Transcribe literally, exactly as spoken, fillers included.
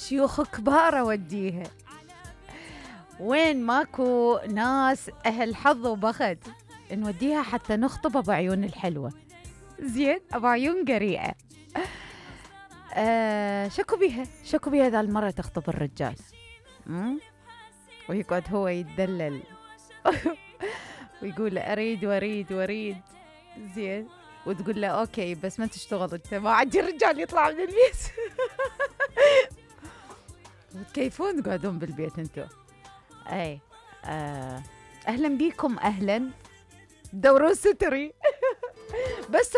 شيوخ كبار اوديها، وين ماكو ناس اهل حظ وبخت نوديها حتى نخطب ابو عيون الحلوه، زين ابو عيون قريئه. آه شكو بيها شكو بيها ذا المره تخطب الرجال، مم؟ ويقعد هو يتدلل ويقول اريد واريد واريد، زين، وتقول له اوكي بس ما تشتغل انت، ما عندي رجال يطلع من البيت. وتكيفون تقعدون بالبيت انتو. اي آه. اهلا بيكم، اهلا دورون ستري. بس